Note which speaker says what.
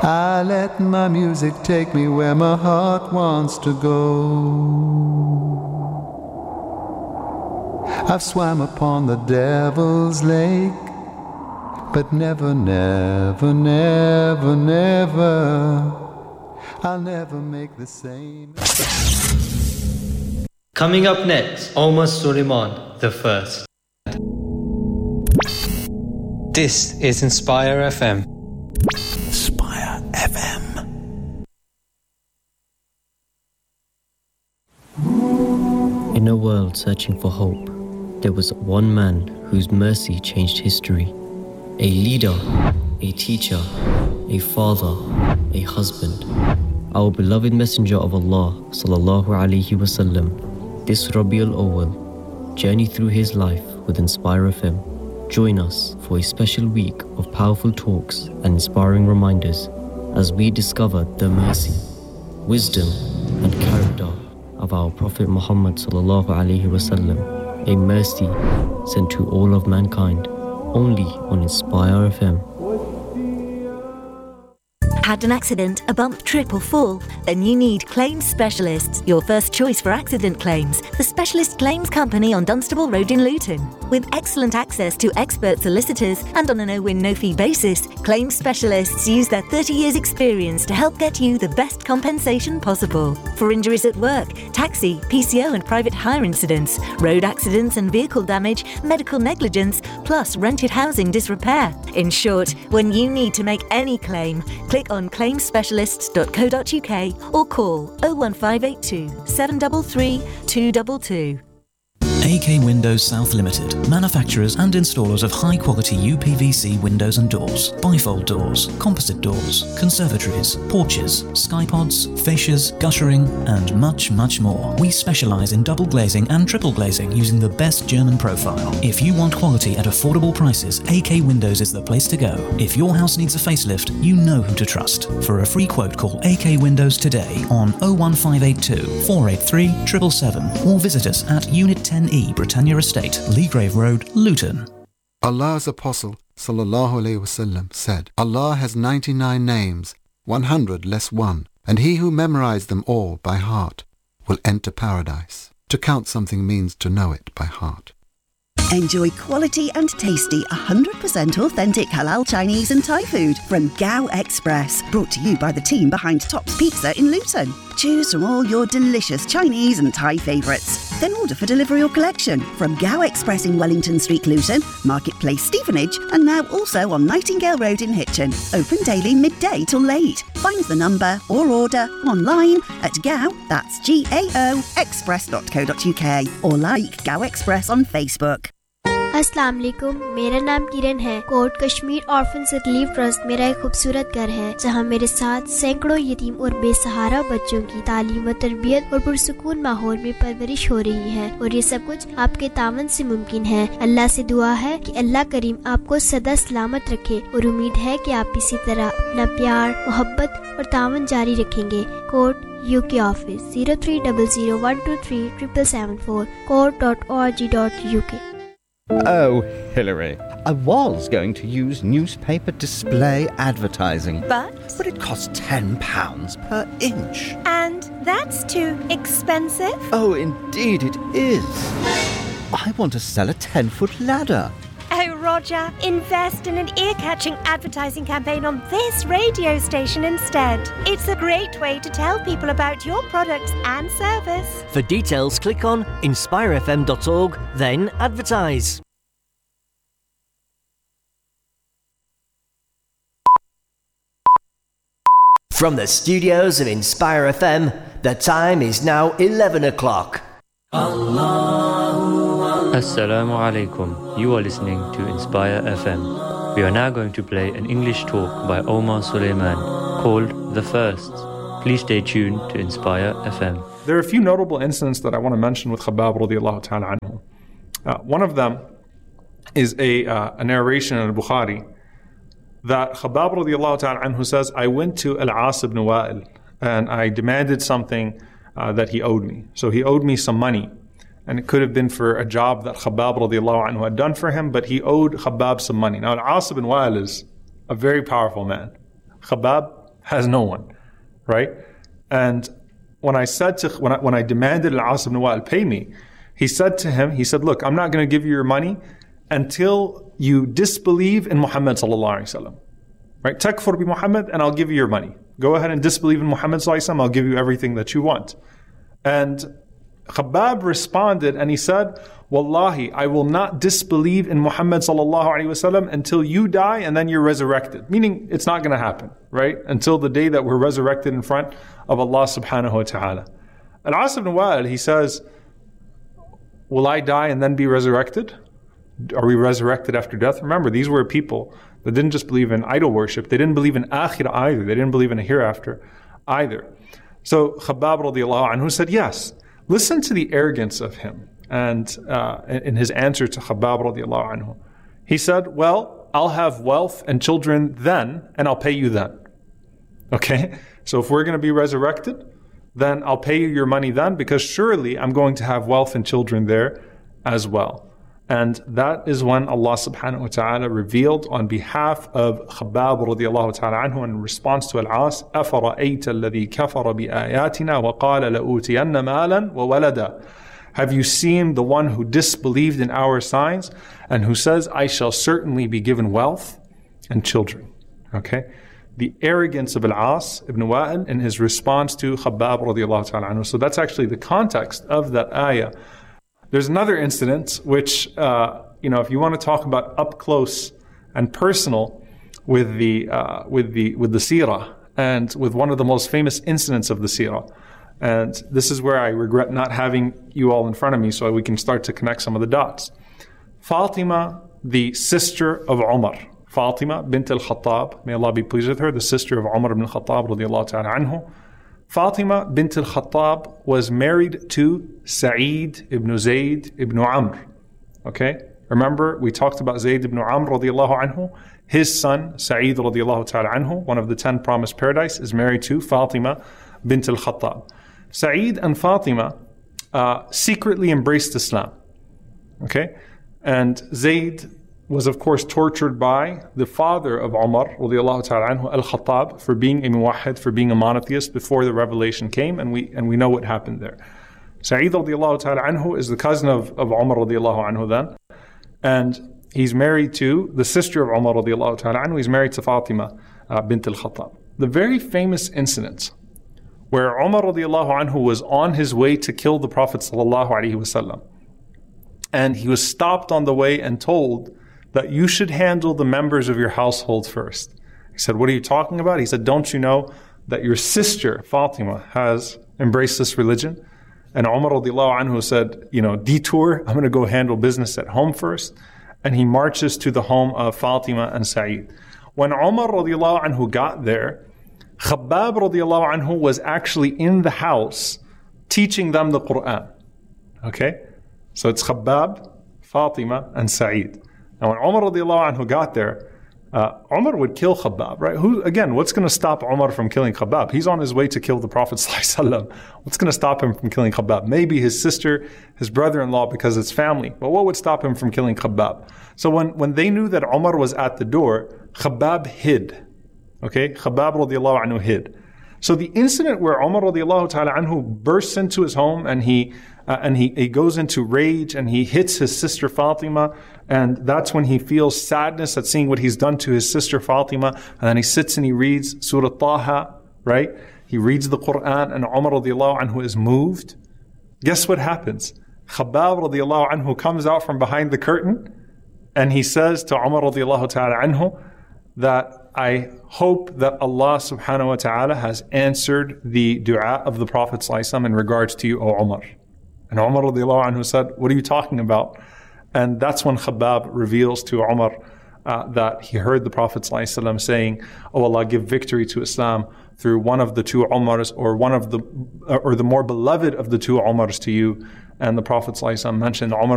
Speaker 1: I let my music take me where my heart wants to go. I've swam upon the devil's lake, but never, never, never, never, I'll never make the same.
Speaker 2: Coming up next, Omar Suleiman, the first. This is Inspire FM.
Speaker 3: Inspire FM.
Speaker 4: In a world searching for hope, there was one man whose mercy changed history. A leader, a teacher, a father, a husband. Our beloved Messenger of Allah, sallallahu alaihi wasallam. This Rabiul Awwal, journey through his life with Inspire FM. Join us for a special week of powerful talks and inspiring reminders as we discover the mercy, wisdom and character of our Prophet Muhammad sallallahu alaihi wasallam, a mercy sent to all of mankind, only on Inspire FM.
Speaker 5: Had an accident, a bump, trip or fall? Then you need Claims Specialists, your first choice for accident claims. The specialist claims company on Dunstable Road in Luton. With excellent access to expert solicitors and on a no-win, no-fee basis, Claims Specialists use their 30 years experience to help get you the best compensation possible. For injuries at work, taxi, PCO and private hire incidents, road accidents and vehicle damage, medical negligence, plus rented housing disrepair. In short, when you need to make any claim, click on claimspecialists.co.uk or call 01582 733 222.
Speaker 3: AK Windows South Limited, manufacturers and installers of high-quality UPVC windows and doors, bifold doors, composite doors, conservatories, porches, skypods, fascias, guttering, and much, much more. We specialize in double glazing and triple glazing using the best German profile. If you want quality at affordable prices, AK Windows is the place to go. If your house needs a facelift, you know who to trust. For a free quote, call AK Windows today on 01582 483 777 or visit us at Unit 10E, Britannia Estate, Leagrave Road, Luton.
Speaker 1: Allah's Apostle sallallahu alaihi wasallam said, Allah has 99 names, 100 less one, and he who memorized them all by heart will enter paradise. To count something means to know it by heart.
Speaker 6: Enjoy quality and tasty 100% authentic halal Chinese and Thai food from Gao Express. Brought to you by the team behind Tops Pizza in Luton. Choose from all your delicious Chinese and Thai favourites. Then order for delivery or collection from Gao Express in Wellington Street, Luton, Marketplace, Stevenage, and now also on Nightingale Road in Hitchin. Open daily midday till late. Find the number or order online at Gao, that's GAO, express.co.uk, or like Gao Express on Facebook.
Speaker 7: अस्सलाम वालेकुम, मेरा नाम किरण है। Coat Kashmir orphan relief trust मेरा एक खूबसूरत घर है जहां मेरे साथ सैकड़ों यतीम और बेसहारा बच्चों की तालीम व तरबियत और पुरसुकून माहौल में परवरिश हो रही है और ये सब कुछ आपके तावन से मुमकिन है। अल्लाह से दुआ है कि अल्लाह करीम आपको सदा सलामत रखे और उम्मीद है कि आप इसी तरह अपना प्यार, मोहब्बत और तावन जारी रखेंगे। Coat UK office 0300123774 court.org.uk.
Speaker 8: Oh, Hillary, I was going to use newspaper display advertising. But it costs £10 per inch.
Speaker 9: And that's too expensive?
Speaker 8: Oh, indeed it is. I want to sell a 10-foot ladder.
Speaker 9: Oh, Roger, invest in an ear-catching advertising campaign on this radio station instead. It's a great way to tell people about your products and service.
Speaker 10: For details, click on inspirefm.org, then advertise. From the studios of Inspire FM, the time is now 11 o'clock.
Speaker 11: Assalamu alaikum. You are listening to Inspire FM. We are now going to play an English talk by Omar Suleiman called The First. Please stay tuned to Inspire FM.
Speaker 12: There are a few notable incidents that I want to mention with Khabbab radiallahu ta'ala anhu. One of them is a narration in Bukhari that Khabbab radiallahu ta'ala anhu says, I went to Al-As ibn Wa'il and I demanded something that he owed me. So he owed me some money. And it could have been for a job that Khabbab radiallahu anhu had done for him, but he owed Khabbab some money. Now, Al-As ibn Wa'il is a very powerful man. Khabbab has no one, right? And when I said to, when I demanded Al-As ibn Wa'il pay me, he said to him, he said, look, I'm not going to give you your money until you disbelieve in Muhammad sallallahu alaihi wasallam. Right? Takfur bi Muhammad and I'll give you your money. Go ahead and disbelieve in Muhammad sallallahu alaihi wasallam, I'll give you everything that you want. And Khabbab responded and he said, Wallahi, I will not disbelieve in Muhammad sallallahu alaihi wasallam until you die and then you're resurrected. Meaning it's not going to happen, right? Until the day that we're resurrected in front of Allah subhanahu wa ta'ala. Al-As ibn Wa'il, he says, will I die and then be resurrected? Are we resurrected after death? Remember, these were people that didn't just believe in idol worship. They didn't believe in akhirah either. They didn't believe in a hereafter either. So Khabbab radiallahu anhu said, yes. Listen to the arrogance of him. And in his answer to Khabbab radiallahu anhu, he said, well, I'll have wealth and children then, and I'll pay you then. Okay? So if we're going to be resurrected, then I'll pay you your money then, because surely I'm going to have wealth and children there as well. And that is when Allah subhanahu wa ta'ala revealed on behalf of Khabbab radiallahu ta'ala anhu in response to Al-As, أَفَرَأَيْتَ الَّذِي كَفَرَ بِآيَاتِنَا وَقَالَ لَأُوتِيَنَّ مَالًا وَوَلَدًا. Have you seen the one who disbelieved in our signs and who says, I shall certainly be given wealth and children? Okay? The arrogance of Al-As ibn Wa'il in his response to Khabbab radiallahu ta'ala anhu. So that's actually the context of that ayah. There's another incident which, if you want to talk about up close and personal with the seerah and with one of the most famous incidents of the seerah. And this is where I regret not having you all in front of me so we can start to connect some of the dots. Fatima, the sister of Umar. Fatima bint al-Khattab, may Allah be pleased with her, the sister of Umar ibn al-Khattab radiallahu ta'ala anhu. Fatima bint al-Khattab was married to Sa'id ibn Zayd ibn Amr. Okay? Remember, we talked about Zayd ibn Amr radiallahu anhu. His son, Sa'id radiallahu ta'ala anhu, one of the 10 promised paradise, is married to Fatima bint al-Khattab. Sa'id and Fatima secretly embraced Islam. Okay? And Zayd was of course tortured by the father of Umar radiallahu ta'ala anhu, al-Khattab, for being a muwahhid, for being a monotheist before the revelation came, and we know what happened there. Sa'id radiallahu ta'ala anhu is the cousin of Umar radiallahu anhu then, and he's married to the sister of Umar radiallahu ta'ala anhu. He's married to Fatima bint al-Khattab. The very famous incident where Umar radiallahu anhu was on his way to kill the Prophet sallallahu alaihi wasallam, and he was stopped on the way and told that you should handle the members of your household first. He said, what are you talking about? He said, don't you know that your sister Fatima has embraced this religion? And Umar radiallahu anhu said, detour, I'm going to go handle business at home first. And he marches to the home of Fatima and Sa'id. When Umar radiallahu anhu got there, Khabbab radiallahu anhu was actually in the house teaching them the Quran. Okay? So it's Khabbab, Fatima, and Sa'id. And when Umar radiallahu anhu got there, Umar would kill Khabbab, right? What's going to stop Umar from killing Khabbab? He's on his way to kill the Prophet ﷺ. What's going to stop him from killing Khabbab? Maybe his sister, his brother-in-law, because it's family. But what would stop him from killing Khabbab? So when they knew that Umar was at the door, Khabbab hid. Okay? Khabbab radiallahu anhu hid. So the incident where Umar radiallahu ta'ala anhu bursts into his home and he goes into rage and he hits his sister Fatima, and that's when he feels sadness at seeing what he's done to his sister Fatima, and then he sits and he reads Surah Taha, right? He reads the Quran, and Umar radiallahu anhu is moved. Guess what happens? Khabbab radiallahu anhu comes out from behind the curtain and he says to Umar radiallahu ta'ala anhu that I hope that Allah subhanahu wa ta'ala has answered the dua of the Prophet ﷺ in regards to you, O Umar. And Umar radiallahu anhu said, what are you talking about? And that's when Khabbab reveals to Umar that he heard the Prophet ﷺ saying, oh Allah, give victory to Islam through one of the two Umars, or the more beloved of the two Umars to you. And the Prophet ﷺ mentioned Umar